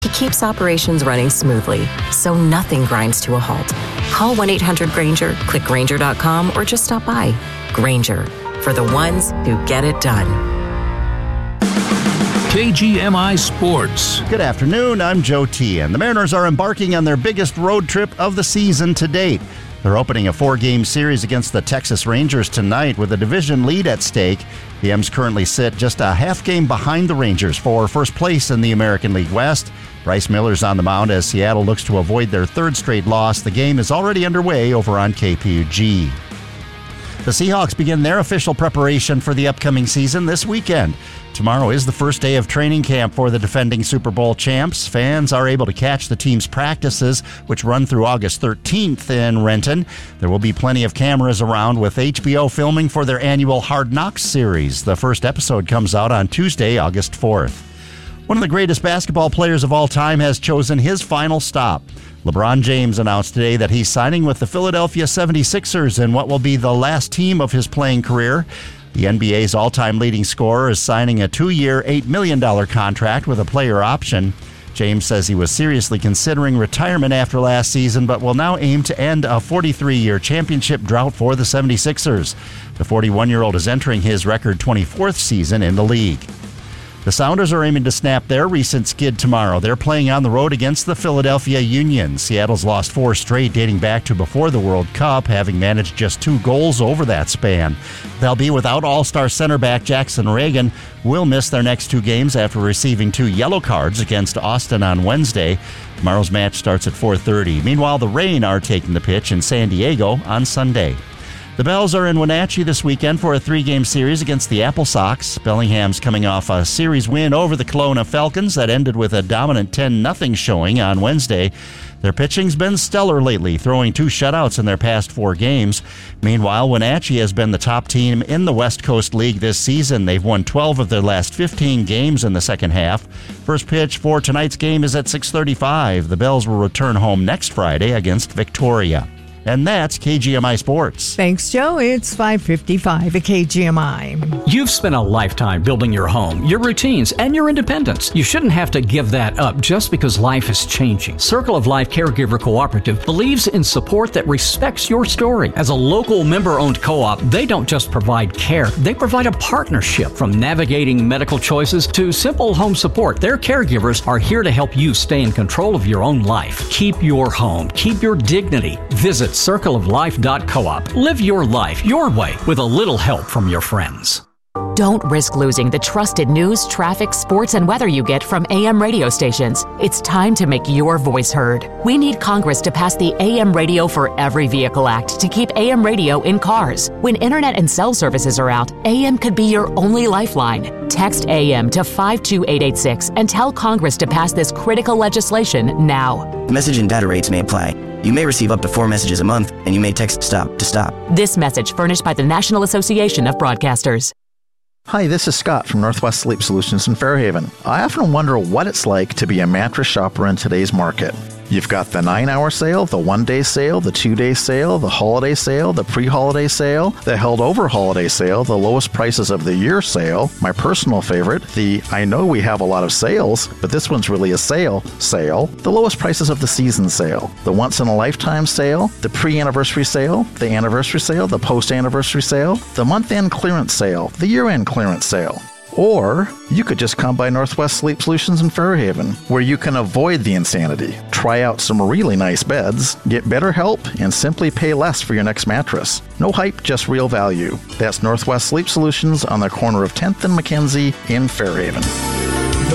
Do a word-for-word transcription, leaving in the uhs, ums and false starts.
He keeps operations running smoothly, so nothing grinds to a halt. Call one eight hundred Grainger, click Grainger dot com, or just stop by. Grainger, for the ones who get it done. K G M I Sports. Good afternoon, I'm Joe T. And the Mariners are embarking on their biggest road trip of the season to date. They're opening a four-game series against the Texas Rangers tonight with a division lead at stake. The M's currently sit just a half game behind the Rangers for first place in the American League West. Bryce Miller's on the mound as Seattle looks to avoid their third straight loss. The game is already underway over on K P U G. The Seahawks begin their official preparation for the upcoming season this weekend. Tomorrow is the first day of training camp for the defending Super Bowl champs. Fans are able to catch the team's practices, which run through August thirteenth in Renton. There will be plenty of cameras around with H B O filming for their annual Hard Knocks series. The first episode comes out on Tuesday, August fourth. One of the greatest basketball players of all time has chosen his final stop. LeBron James announced today that he's signing with the Philadelphia seventy-sixers in what will be the last team of his playing career. The N B A's all-time leading scorer is signing a two-year, eight million dollars contract with a player option. James says he was seriously considering retirement after last season, but will now aim to end a forty-three-year championship drought for the seventy-sixers. The forty-one-year-old is entering his record twenty-fourth season in the league. The Sounders are aiming to snap their recent skid tomorrow. They're playing on the road against the Philadelphia Union. Seattle's lost four straight dating back to before the World Cup, having managed just two goals over that span. They'll be without all-star center back Jackson Reagan, who will miss their next two games after receiving two yellow cards against Austin on Wednesday. Tomorrow's match starts at four thirty. Meanwhile, the Reign are taking the pitch in San Diego on Sunday. The Bells are in Wenatchee this weekend for a three-game series against the Apple Sox. Bellingham's coming off a series win over the Kelowna Falcons that ended with a dominant ten nothing showing on Wednesday. Their pitching's been stellar lately, throwing two shutouts in their past four games. Meanwhile, Wenatchee has been the top team in the West Coast League this season. They've won twelve of their last fifteen games in the second half. First pitch for tonight's game is at six thirty-five. The Bells will return home next Friday against Victoria. And that's K G M I Sports. Thanks, Joe. It's five fifty-five at K G M I. You've spent a lifetime building your home, your routines, and your independence. You shouldn't have to give that up just because life is changing. Circle of Life Caregiver Cooperative believes in support that respects your story. As a local member-owned co-op, they don't just provide care, they provide a partnership. From navigating medical choices to simple home support, their caregivers are here to help you stay in control of your own life. Keep your home. Keep your dignity. Visit circle of life dot coop. Live your life your way with a little help from your friends. Don't risk losing the trusted news, traffic, sports, and weather you get from A M radio stations. It's time to make your voice heard. We need Congress to pass the A M Radio for Every Vehicle Act to keep A M radio in cars. When internet and cell services are out, A M could be your only lifeline. Text A M to five two eight eight six and tell Congress to pass this critical legislation now. Message and data rates may apply. You may receive up to four messages a month, and you may text STOP to stop. This message furnished by the National Association of Broadcasters. Hi, this is Scott from Northwest Sleep Solutions in Fairhaven. I often wonder what it's like to be a mattress shopper in today's market. You've got the nine-hour sale, the one-day sale, the two-day sale, the holiday sale, the pre-holiday sale, the held-over holiday sale, the lowest prices of the year sale, my personal favorite, the I know we have a lot of sales, but this one's really a sale sale, the lowest prices of the season sale, the once-in-a-lifetime sale, the pre-anniversary sale, the anniversary sale, the post-anniversary sale, the month-end clearance sale, the year-end clearance sale. Or you could just come by Northwest Sleep Solutions in Fairhaven, where you can avoid the insanity, try out some really nice beds, get better help, and simply pay less for your next mattress. No hype, just real value. That's Northwest Sleep Solutions on the corner of tenth and Mackenzie in Fairhaven.